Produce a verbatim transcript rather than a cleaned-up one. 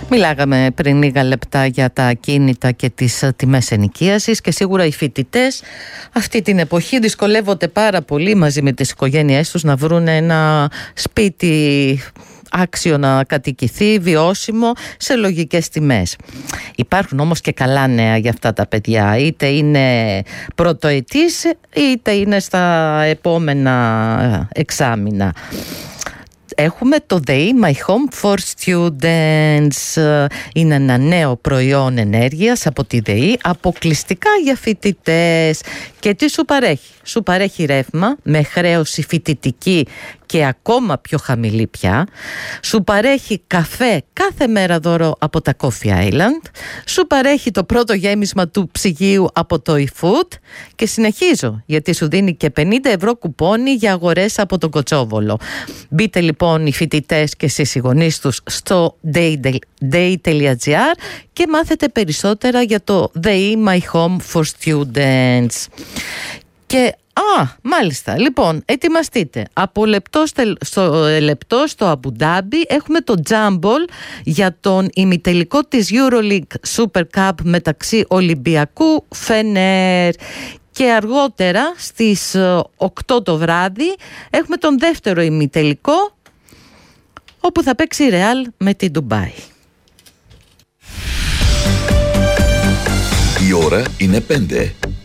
Μιλάγαμε πριν λίγα λεπτά για τα ακίνητα και τις τιμές ενοικίασης και σίγουρα οι φοιτητές αυτή την εποχή δυσκολεύονται πάρα πολύ μαζί με τις οικογένειές τους να βρουν ένα σπίτι άξιο να κατοικηθεί, βιώσιμο, σε λογικές τιμές. Υπάρχουν όμως και καλά νέα για αυτά τα παιδιά, είτε είναι πρωτοετής είτε είναι στα επόμενα εξάμηνα. Έχουμε το ΔΕΗ My Home for Students. Είναι ένα νέο προϊόν ενέργειας από τη ΔΕΗ, αποκλειστικά για φοιτητές. Και τι σου παρέχει? Σου παρέχει ρεύμα με χρέωση φοιτητική και ακόμα πιο χαμηλή πια. Σου παρέχει καφέ κάθε μέρα δώρο από τα Coffee Island. Σου παρέχει το πρώτο γέμισμα του ψυγείου από το eFood. Και συνεχίζω, γιατί σου δίνει και πενήντα ευρώ κουπόνι για αγορές από τον Κοτσόβολο. Μπείτε λοιπόν οι φοιτητές και εσείς οι γονείς τους στο day τελεία gr και μάθετε περισσότερα για το ΔΕΗ My Home for Students. Και Α, μάλιστα. Λοιπόν, ετοιμαστείτε. Από λεπτό στο λεπτό στο Αμπουντάμπι έχουμε το τζάμπολ για τον ημιτελικό της EuroLeague Super Cup μεταξύ Ολυμπιακού Φενέρ. Και αργότερα στις οκτώ το βράδυ έχουμε τον δεύτερο ημιτελικό, όπου θα παίξει η Real με την Ντουμπάι. Η ώρα είναι πέντε.